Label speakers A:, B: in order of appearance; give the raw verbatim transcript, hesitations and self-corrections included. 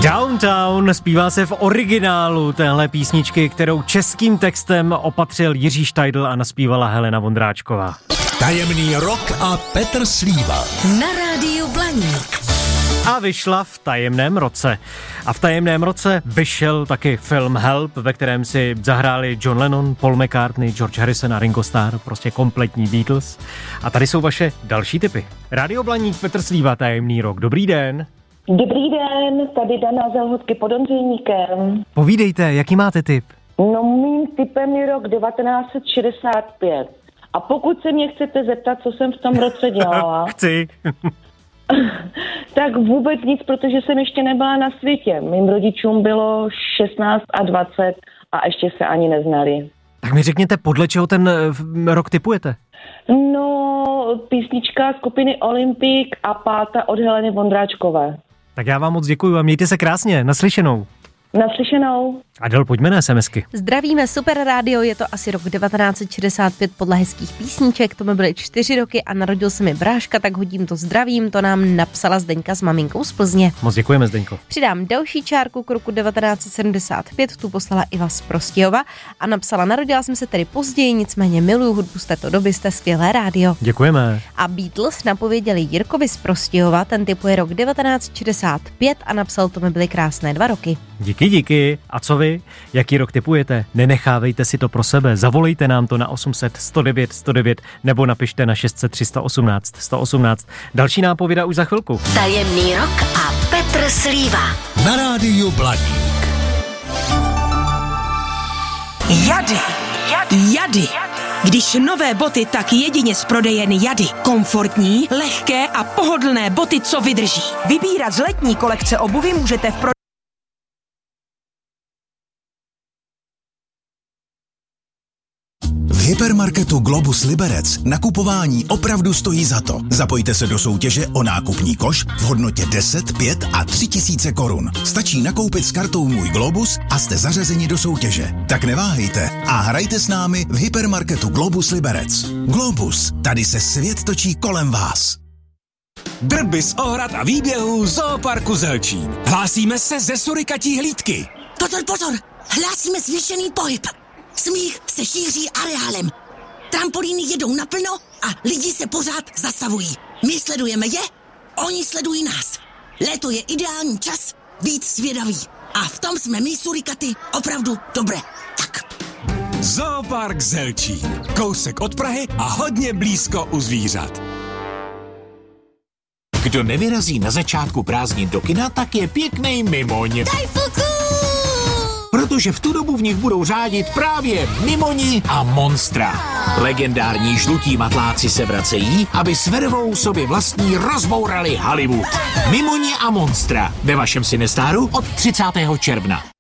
A: Downtown zpívá se v originálu téhle písničky, kterou českým textem opatřil Jiří Štajdl a naspívala Helena Vondráčková.
B: Tajemný rok a Petr Slíva
C: na rádiu Blaník.
A: A vyšla v tajemném roce. A v tajemném roce vyšel taky film Help, ve kterém si zahráli John Lennon, Paul McCartney, George Harrison a Ringo Starr, prostě kompletní Beatles. A tady jsou vaše další tipy. Rádio Blaník, Petr Slíva, tajemný rok. Dobrý den.
D: Dobrý den, tady Dana z Lhotky pod Ondřejníkem.
A: Povídejte, jaký máte tip?
D: No, mým tipem je rok devatenáct set šedesát pět. A pokud se mě chcete zeptat, co jsem v tom roce dělala...
A: Chci.
D: Tak vůbec nic, protože jsem ještě nebyla na světě. Mým rodičům bylo šestnáct a dvacet a ještě se ani neznali.
A: Tak mi řekněte, podle čeho ten rok tipujete?
D: No, písnička skupiny Olympik a Páta od Heleny Vondráčkové.
A: Tak já vám moc děkuju a mějte se krásně, naslyšenou.
D: Naslyšenou.
A: Adel, pojďme na SMSky.
C: Zdravíme, Super rádio, je to asi rok devatenáct set šedesát pět podle hezkých písniček, to mi byly čtyři roky a narodil se mi bráška, tak hodím to zdravím, to nám napsala Zdeňka s maminkou z Plzně.
A: Moc děkujeme, Zdeňko.
C: Přidám další čárku k roku devatenáct set sedmdesát pět, tu poslala Iva z Prostějova a napsala, narodila jsem se tedy později, nicméně miluju hudbu z této doby, jste skvělé rádio.
A: Děkujeme. A
C: Beatles napověděli Jirkovi z Prostějova, ten tipuje rok devatenáct set šedesát pět a napsal, to mi byly krásné dva roky.
A: Díky, díky. A co vy? Jaký rok tipujete? Nenechávejte si to pro sebe. Zavolejte nám to na osm set sto devět sto devět nebo napište na šest set tři sto osmnáct sto osmnáct. Další nápověda už za chvilku.
C: Tajemný rok a Petr Slíva
B: na rádiu Blaník.
E: Jady. Jady. Když nové boty, tak jedině z prodejen Jady. Komfortní, lehké a pohodlné boty, co vydrží. Vybírat z letní kolekce obuvi můžete v pro...
B: V hypermarketu Globus Liberec nakupování opravdu stojí za to. Zapojte se do soutěže o nákupní koš v hodnotě deset, pět a tři tisíce korun. Stačí nakoupit s kartou Můj Globus a jste zařazeni do soutěže. Tak neváhejte a hrajte s námi v hypermarketu Globus Liberec. Globus, tady se svět točí kolem vás. Drby z ohrad a výběhů Zooparku Zelčín. Hlásíme se ze surikatí hlídky.
F: Pozor, pozor, hlásíme zvýšený pohyb. Smích se šíří areálem. Trampolíny jedou naplno a lidi se pořád zastavují. My sledujeme je, oni sledují nás. Léto je ideální čas být zvědavý. A v tom jsme my surikaty opravdu dobré. Tak.
B: Zoopark Zelčín. Kousek od Prahy a hodně blízko u zvířat.
G: Kdo nevyrazí na začátku prázdnin do kina, tak je pěknej mimoň.
F: Daj fuku!
G: Protože v tu dobu v nich budou řádit právě Mimoni a Monstra. Legendární žlutí matláci se vracejí, aby s vervou sobě vlastní rozbourali Hollywood. Mimoni a Monstra ve vašem Cinestáru od třicátého června.